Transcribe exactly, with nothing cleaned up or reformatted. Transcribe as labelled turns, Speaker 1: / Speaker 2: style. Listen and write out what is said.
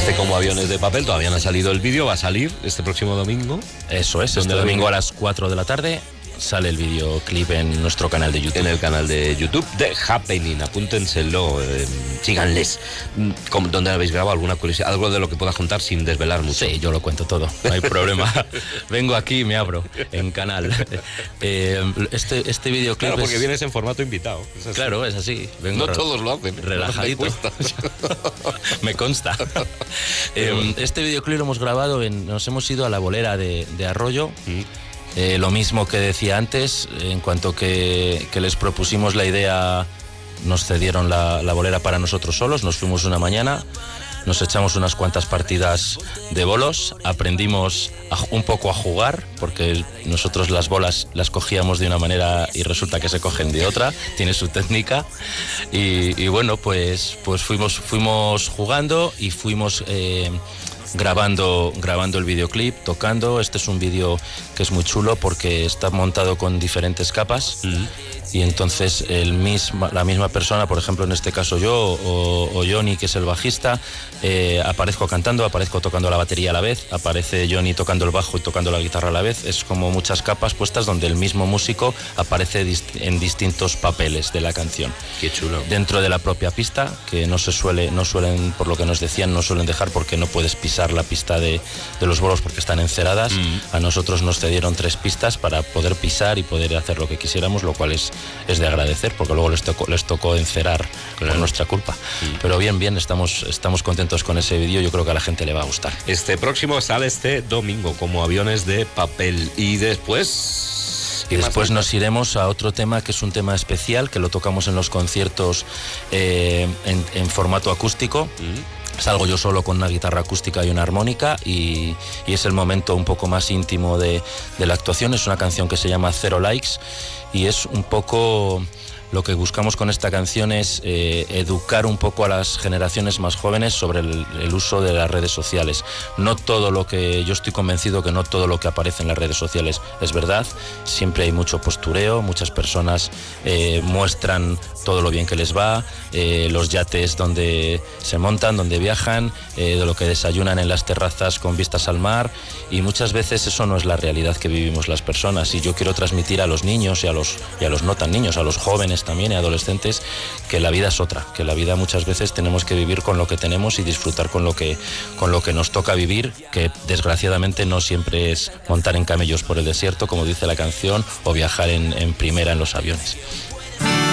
Speaker 1: Este Como Aviones de Papel, todavía no ha salido el vídeo, va a salir este próximo domingo.
Speaker 2: Eso es, este domingo a las cuatro de la tarde sale el videoclip en nuestro canal de YouTube.
Speaker 1: En el canal de YouTube de Happening, apúntenselo, eh, síganles. ¿Cómo, ¿Dónde habéis grabado? ¿Alguna curiosidad? Algo de lo que puedas contar sin desvelar mucho.
Speaker 2: Sí, yo lo cuento todo, no hay problema. Vengo aquí y me abro en canal. Eh, este, este videoclip
Speaker 1: Claro, porque
Speaker 2: es...
Speaker 1: vienes en formato invitado.
Speaker 2: Es así. Claro, es así. Vengo
Speaker 1: no todos lo hacen.
Speaker 2: Relajadito. Me consta. eh, este videoclip lo hemos grabado, en, nos hemos ido a la bolera de, de Arroyo. Mm. Eh, lo mismo que decía antes, en cuanto que, que les propusimos la idea, nos cedieron la, la bolera para nosotros solos, nos fuimos una mañana, nos echamos unas cuantas partidas de bolos, aprendimos a, un poco a jugar, porque nosotros las bolas las cogíamos de una manera y resulta que se cogen de otra, tiene su técnica, y, y bueno, pues, pues fuimos, fuimos jugando y fuimos... Eh, Grabando, grabando el videoclip, tocando. Este es un vídeo que es muy chulo porque está montado con diferentes capas. Mm. Y entonces el misma, la misma persona, por ejemplo en este caso yo o, o Johnny, que es el bajista, eh, aparezco cantando, aparezco tocando la batería a la vez, aparece Johnny tocando el bajo y tocando la guitarra a la vez. Es como muchas capas puestas donde el mismo músico aparece dist- en distintos papeles de la canción.
Speaker 1: Qué chulo.
Speaker 2: Dentro de la propia pista, que no se suele, no suelen, por lo que nos decían, no suelen dejar porque no puedes pisar la pista de, de los bolos porque están enceradas. Mm. A nosotros nos cedieron tres pistas para poder pisar y poder hacer lo que quisiéramos, lo cual es es de agradecer porque luego les tocó, les tocó encerar, claro, por nuestra culpa. Sí. Pero bien, bien, estamos, estamos contentos con ese vídeo, yo creo que a la gente le va a gustar.
Speaker 1: Este próximo sale este domingo, Como Aviones de Papel, y después...
Speaker 2: Y después nos iremos a otro tema que es un tema especial, que lo tocamos en los conciertos eh, en, en formato acústico. Mm. Salgo yo solo con una guitarra acústica y una armónica y, y es el momento un poco más íntimo de, de la actuación. Es una canción que se llama Zero Likes y es un poco... Lo que buscamos con esta canción es eh, educar un poco a las generaciones más jóvenes sobre el, el uso de las redes sociales. No todo lo que, yo estoy convencido que no todo lo que aparece en las redes sociales es verdad. Siempre hay mucho postureo, muchas personas eh, muestran todo lo bien que les va, eh, los yates donde se montan, donde viajan, eh, de lo que desayunan en las terrazas con vistas al mar, y muchas veces eso no es la realidad que vivimos las personas. Y yo quiero transmitir a los niños y a los, y a los no tan niños, a los jóvenes también y adolescentes, que la vida es otra, que la vida muchas veces tenemos que vivir con lo que tenemos y disfrutar con lo que, con lo que nos toca vivir, que desgraciadamente no siempre es montar en camellos por el desierto, como dice la canción, o viajar en, en primera en los aviones.